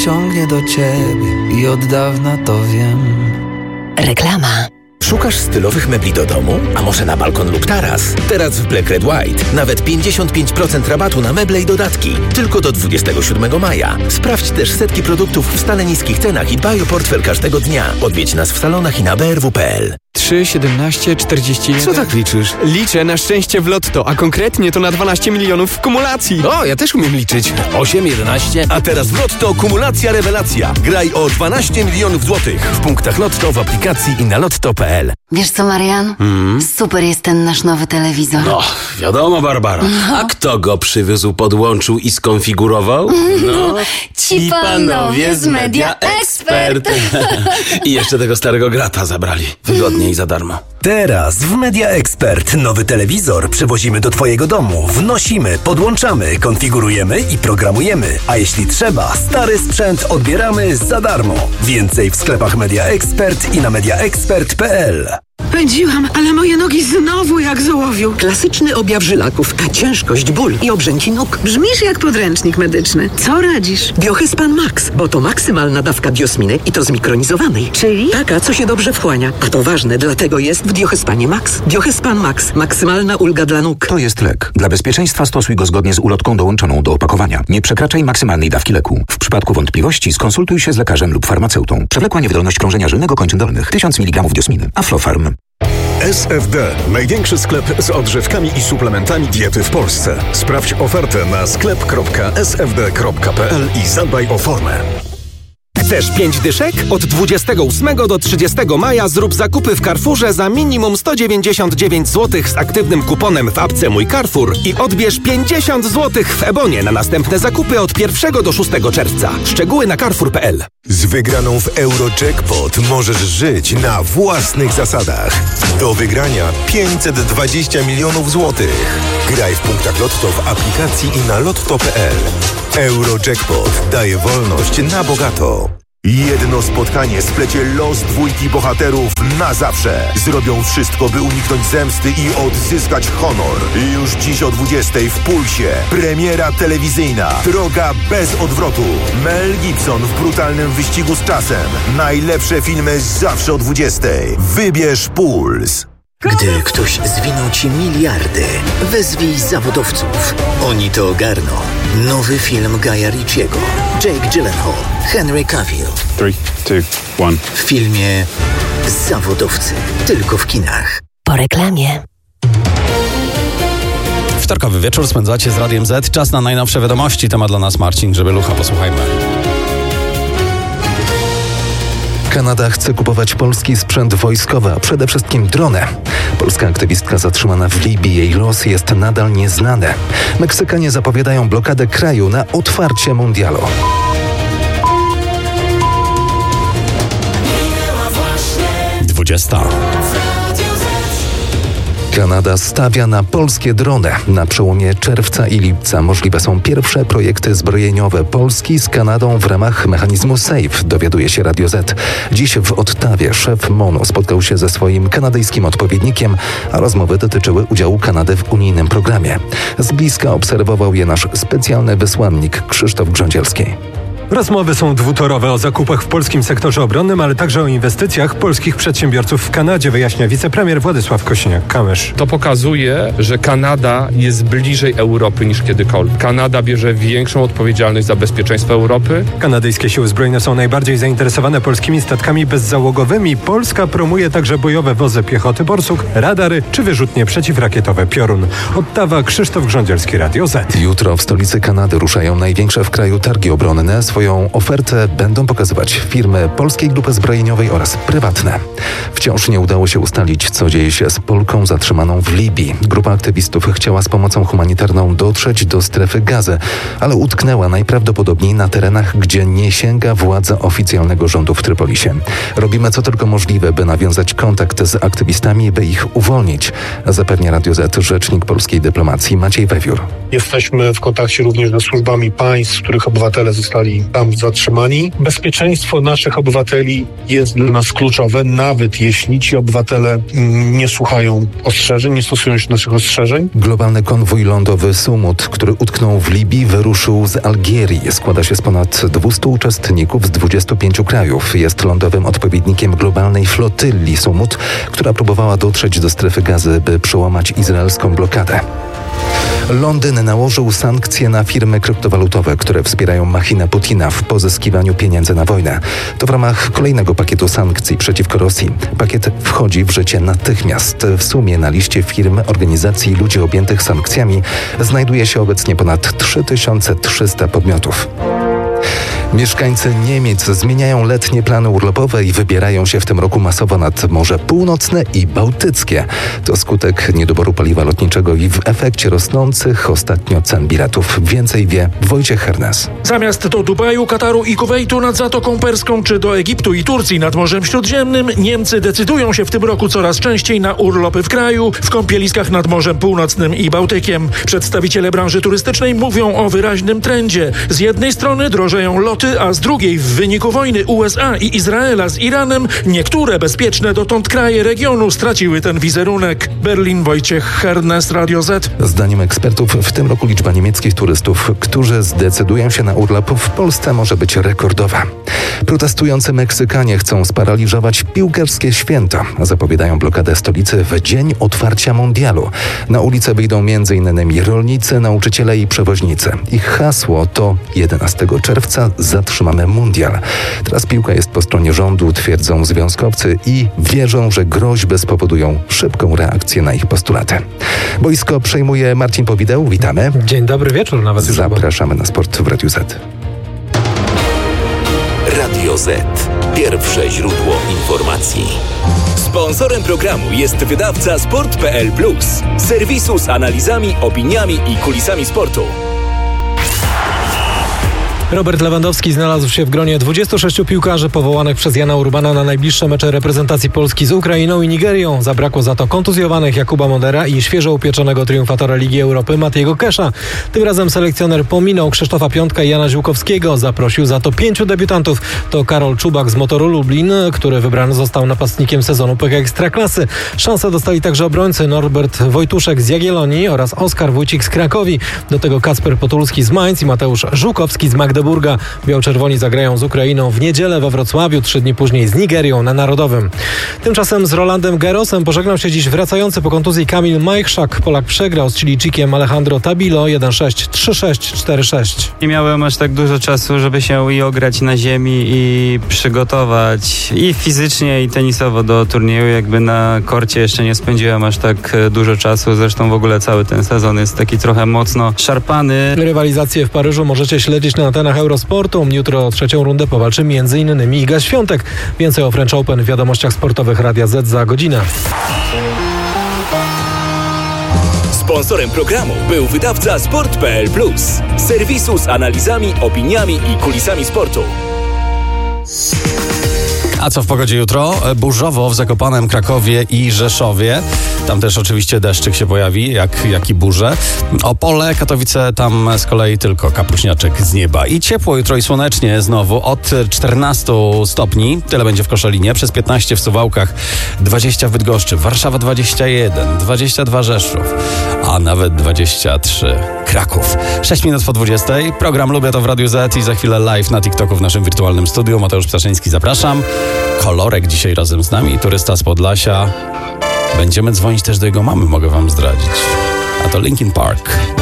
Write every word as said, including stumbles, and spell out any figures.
ciągnie do ciebie i od dawna to wiem. Reklama. Szukasz stylowych mebli do domu? A może na balkon lub taras? Teraz w Black Red White nawet pięćdziesiąt pięć procent rabatu na meble i dodatki. Tylko do dwudziestego siódmego maja. Sprawdź też setki produktów w stale niskich cenach i dbaj o portfel każdego dnia. Odwiedź nas w salonach i na b r w kropka p l. trzy, siedemnaście, czterdzieści jeden. Co tak liczysz? Liczę na szczęście w lotto, a konkretnie to na dwanaście milionów w kumulacji. O, ja też umiem liczyć. osiem, jedenaście. A teraz w Lotto kumulacja rewelacja. Graj o dwanaście milionów złotych w punktach Lotto, w aplikacji i na lotto kropka p l. Wiesz co, Marian? Mm. Super jest ten nasz nowy telewizor. No, wiadomo, Barbara. No. A kto go przywiózł, podłączył i skonfigurował? No, ci panowie z Media Expert. I jeszcze tego starego grata zabrali. Wygodnie i za darmo. Teraz w Media Expert nowy telewizor przywozimy do twojego domu. Wnosimy, podłączamy, konfigurujemy i programujemy. A jeśli trzeba, stary sprzęt odbieramy za darmo. Więcej w sklepach Media Expert i na media expert kropka p l. Pędziłam, ale moje nogi znowu jak z ołowiu. Klasyczny objaw żylaków, ciężkość, ból i obrzęki nóg. Brzmisz jak podręcznik medyczny. Co radzisz? Biohyspan Max, bo to maksymalna dawka biosminy i to zmikronizowanej. Czyli? Taka, co się dobrze wchłania. A to ważne, dlatego jest w Biohyspanie Max. Biohyspan Max. Maksymalna ulga dla nóg. To jest lek. Dla bezpieczeństwa stosuj go zgodnie z ulotką dołączoną do opakowania. Nie przekraczaj maksymalnej dawki leku. W przypadku wątpliwości skonsultuj się z lekarzem lub farmaceutą. Przewlekła niewydolność krążenia żylnego kończyn dolnych. tysiąc miligramów diosminy. Aflofarm. S F D. Największy sklep z odżywkami i suplementami diety w Polsce. Sprawdź ofertę na sklep kropka s f d kropka p l i zadbaj o formę. Chcesz pięć dyszek? Od dwudziestego ósmego do trzydziestego maja zrób zakupy w Carrefourze za minimum sto dziewięćdziesiąt dziewięć złotych z aktywnym kuponem w apce Mój Carrefour i odbierz pięćdziesiąt złotych w Ebonie na następne zakupy od pierwszego do szóstego czerwca. Szczegóły na carrefour kropka p l. Z wygraną w Eurojackpot możesz żyć na własnych zasadach. Do wygrania pięćset dwadzieścia milionów złotych. Graj w punktach Lotto w aplikacji i na lotto kropka p l. Eurojackpot daje wolność na bogato. Jedno spotkanie splecie los dwójki bohaterów na zawsze. Zrobią wszystko, by uniknąć zemsty i odzyskać honor. Już dziś o dwudziestej w Pulsie. Premiera telewizyjna. Droga bez odwrotu. Mel Gibson w brutalnym wyścigu z czasem. Najlepsze filmy zawsze o dwudziestej. Wybierz Puls. Gdy ktoś zwinął ci miliardy, wezwij zawodowców. Oni to ogarną. Nowy film Guya Ritchiego. Jake Gyllenhaal, Henry Cavill. trzy, dwa, jeden. W filmie Zawodowcy. Tylko w kinach. Po reklamie. Wtorkowy wieczór spędzacie z Radiem Z. Czas na najnowsze wiadomości. Temat dla nas Marcin Grzebielucha. Posłuchajmy. Kanada chce kupować polski sprzęt wojskowy, a przede wszystkim drony. Polska aktywistka zatrzymana w Libii, jej los jest nadal nieznany. Meksykanie zapowiadają blokadę kraju na otwarcie mundialu. dwudziesta. Kanada stawia na polskie drony. Na przełomie czerwca i lipca możliwe są pierwsze projekty zbrojeniowe Polski z Kanadą w ramach mechanizmu SAFE, dowiaduje się Radio Z. Dziś w Ottawie szef MONU spotkał się ze swoim kanadyjskim odpowiednikiem, a rozmowy dotyczyły udziału Kanady w unijnym programie. Z bliska obserwował je nasz specjalny wysłannik Krzysztof Grządzielski. Rozmowy są dwutorowe o zakupach w polskim sektorze obronnym, ale także o inwestycjach polskich przedsiębiorców w Kanadzie, wyjaśnia wicepremier Władysław Kosiniak-Kamysz. To pokazuje, że Kanada jest bliżej Europy niż kiedykolwiek. Kanada bierze większą odpowiedzialność za bezpieczeństwo Europy. Kanadyjskie siły zbrojne są najbardziej zainteresowane polskimi statkami bezzałogowymi. Polska promuje także bojowe wozy piechoty Borsuk, radary czy wyrzutnie przeciwrakietowe Piorun. Ottawa, Krzysztof Grządzielski, Radio Z. Jutro w stolicy Kanady ruszają największe w kraju targi obronne. Swoją ofertę będą pokazywać firmy Polskiej Grupy Zbrojeniowej oraz prywatne. Wciąż nie udało się ustalić, co dzieje się z Polką zatrzymaną w Libii. Grupa aktywistów chciała z pomocą humanitarną dotrzeć do strefy Gazy, ale utknęła najprawdopodobniej na terenach, gdzie nie sięga władza oficjalnego rządu w Trypolisie. Robimy co tylko możliwe, by nawiązać kontakt z aktywistami, by ich uwolnić, zapewnia Radio Z rzecznik polskiej dyplomacji Maciej Wewiór. Jesteśmy w kontakcie również ze służbami państw, których obywatele zostali tam zatrzymani. Bezpieczeństwo naszych obywateli jest dla nas kluczowe, nawet jeśli ci obywatele nie słuchają ostrzeżeń, nie stosują się do naszych ostrzeżeń. Globalny konwój lądowy Sumut, który utknął w Libii, wyruszył z Algierii. Składa się z ponad dwustu uczestników z dwudziestu pięciu krajów. Jest lądowym odpowiednikiem globalnej flotylli Sumut, która próbowała dotrzeć do strefy Gazy, by przełamać izraelską blokadę. Londyn nałożył sankcje na firmy kryptowalutowe, które wspierają machinę Putina w pozyskiwaniu pieniędzy na wojnę. To w ramach kolejnego pakietu sankcji przeciwko Rosji. Pakiet wchodzi w życie natychmiast. W sumie na liście firm, organizacji i ludzi objętych sankcjami znajduje się obecnie ponad trzy tysiące trzysta podmiotów. Mieszkańcy Niemiec zmieniają letnie plany urlopowe i wybierają się w tym roku masowo nad Morze Północne i Bałtyckie. To skutek niedoboru paliwa lotniczego i w efekcie rosnących ostatnio cen biletów. Więcej wie Wojciech Hernes. Zamiast do Dubaju, Kataru i Kuwejtu nad Zatoką Perską, czy do Egiptu i Turcji nad Morzem Śródziemnym, Niemcy decydują się w tym roku coraz częściej na urlopy w kraju, w kąpieliskach nad Morzem Północnym i Bałtykiem. Przedstawiciele branży turystycznej mówią o wyraźnym trendzie. Z jednej strony drożeją loty, a z drugiej w wyniku wojny U S A i Izraela z Iranem niektóre bezpieczne dotąd kraje regionu straciły ten wizerunek. Berlin, Wojciech Hernes, Radio Z. Zdaniem ekspertów w tym roku liczba niemieckich turystów, którzy zdecydują się na urlop w Polsce, może być rekordowa. Protestujący Meksykanie chcą sparaliżować piłkarskie święto. Zapowiadają blokadę stolicy w dzień otwarcia mundialu. Na ulicę wyjdą między innymi rolnicy, nauczyciele i przewoźnicy. Ich hasło to jedenastego czerwca zatrzymamy mundial. Teraz piłka jest po stronie rządu, twierdzą związkowcy i wierzą, że groźby spowodują szybką reakcję na ich postulaty. Boisko przejmuje Marcin Powideł. Witamy. Dzień dobry wieczór nawet. Zapraszamy na sport w Radiu Z. Radio Z. Pierwsze źródło informacji. Sponsorem programu jest wydawca sport kropka p l plus, serwisu z analizami, opiniami i kulisami sportu. Robert Lewandowski znalazł się w gronie dwudziestu sześciu piłkarzy powołanych przez Jana Urbana na najbliższe mecze reprezentacji Polski z Ukrainą i Nigerią. Zabrakło za to kontuzjowanych Jakuba Modera i świeżo upieczonego triumfatora Ligi Europy Matiego Kesza. Tym razem selekcjoner pominął Krzysztofa Piątka i Jana Ziółkowskiego. Zaprosił za to pięciu debiutantów. To Karol Czubak z Motoru Lublin, który wybrany został napastnikiem sezonu P K Ekstraklasy. Szansę dostali także obrońcy Norbert Wojtuszek z Jagiellonii oraz Oskar Wójcik z Krakowi. Do tego Kacper Potulski z Mainz i Mateusz Żukowski z Magdeburga. Biał-czerwoni zagrają z Ukrainą w niedzielę we Wrocławiu, trzy dni później z Nigerią na Narodowym. Tymczasem z Rolandem Garrosem pożegnał się dziś wracający po kontuzji Kamil Majchrzak. Polak przegrał z Chilijczykiem Alejandro Tabilo jeden sześć, trzy sześć, cztery sześć. Nie miałem aż tak dużo czasu, żeby się i ograć na ziemi i przygotować i fizycznie i tenisowo do turnieju. Jakby na korcie jeszcze nie spędziłem aż tak dużo czasu. Zresztą w ogóle cały ten sezon jest taki trochę mocno szarpany. Rywalizację w Paryżu możecie śledzić na antenach Eurosportu. Jutro o trzecią rundę powalczy między innymi Iga Świątek. Więcej o French Open w wiadomościach sportowych Radia Z za godzinę. Sponsorem programu był wydawca sport kropka p l plus, serwisu z analizami, opiniami i kulisami sportu. A co w pogodzie jutro? Burzowo w Zakopanem, Krakowie i Rzeszowie. Tam też oczywiście deszczyk się pojawi, jak, jak i burze. Opole, Katowice, tam z kolei tylko kapuśniaczek z nieba. I ciepło jutro i słonecznie znowu od czternastu stopni. Tyle będzie w Koszalinie. Przez piętnaście w Suwałkach, dwadzieścia w Bydgoszczy, Warszawa dwadzieścia jeden, dwadzieścia dwa Rzeszów, a nawet dwadzieścia trzy Kraków. sześć minut po dwudziestej. Program Lubię to w Radiu Z i za chwilę live na TikToku w naszym wirtualnym studiu. Mateusz Ptaszyński, zapraszam. Kolorek dzisiaj razem z nami, turysta z Podlasia. Będziemy dzwonić też do jego mamy, mogę wam zdradzić. A to Linkin Park.